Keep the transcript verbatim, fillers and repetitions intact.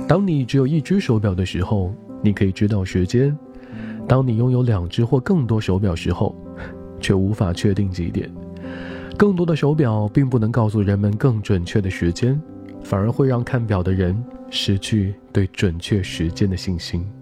当你只有一只手表的时候，你可以知道时间；当你拥有两只或更多手表时候，却无法确定几点。更多的手表并不能告诉人们更准确的时间，反而会让看表的人失去对准确时间的信心。